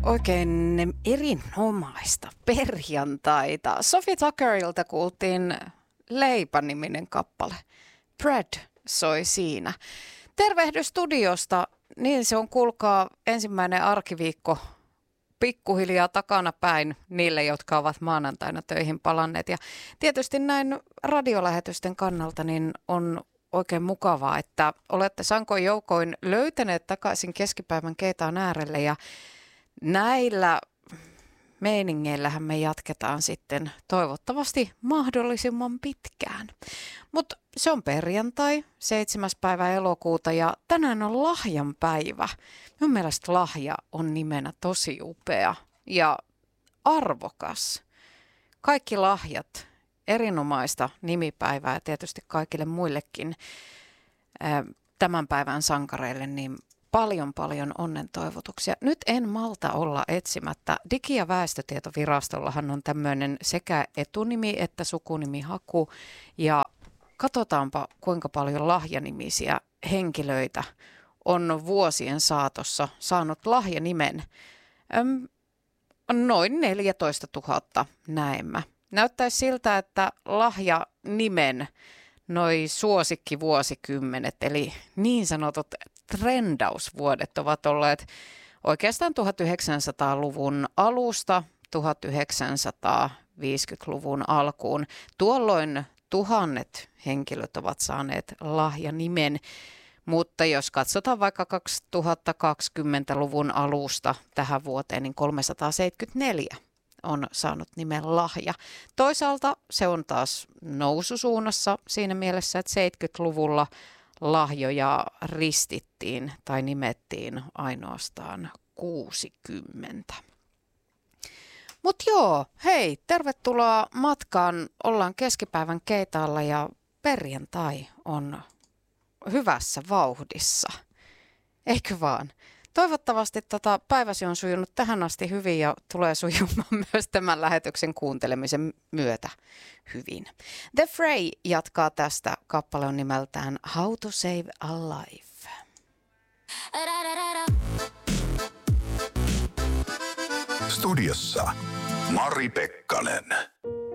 Oikein erinomaista perjantaita. Sophie Tuckerilta kuultiin Leipä-niminen kappale. Bread soi siinä. Tervehdys studiosta. Niin se on, kuulkaa, ensimmäinen arkiviikko pikkuhiljaa takana päin niille, jotka ovat maanantaina töihin palanneet. Ja tietysti näin radiolähetysten kannalta niin on oikein mukavaa, että olette sankoin joukoin löytäneet takaisin keskipäivän keitaan äärelle ja näillä meiningeillähän me jatketaan sitten toivottavasti mahdollisimman pitkään. Mutta se on perjantai, 7. päivä elokuuta ja tänään on lahjan päivä. Minun mielestä lahja on nimenä tosi upea ja arvokas. Kaikki lahjat, erinomaista nimipäivää ja tietysti kaikille muillekin tämän päivän sankareille, niin paljon onnen toivotuksia. Nyt en malta olla etsimättä. Digi- ja väestötietovirastollahan on tämmöinen sekä etunimi että sukunimihaku. Ja katsotaanpa, kuinka paljon lahjanimisiä henkilöitä on vuosien saatossa saanut lahjanimen. Noin 14 000 näemmä. Näyttäisi siltä, että lahjanimen noi suosikkivuosikymmenet, eli niin sanotut trendausvuodet ovat olleet oikeastaan 1900-luvun alusta 1950-luvun alkuun. Tuolloin tuhannet henkilöt ovat saaneet lahjanimen, mutta jos katsotaan vaikka 2020-luvun alusta tähän vuoteen, niin 374 on saanut nimen lahja. Toisaalta se on taas noususuunnassa siinä mielessä, että 70-luvulla lahjoja ristittiin tai nimettiin ainoastaan 60. Mutta joo, hei, tervetuloa matkaan. Ollaan keskipäivän keitaalla ja perjantai on hyvässä vauhdissa. Eikö vaan? Toivottavasti päiväsi on sujunut tähän asti hyvin ja tulee sujumaan myös tämän lähetyksen kuuntelemisen myötä hyvin. The Fray jatkaa tästä. Kappale on nimeltään How to Save a Life. Studiossa Mari Pekkanen.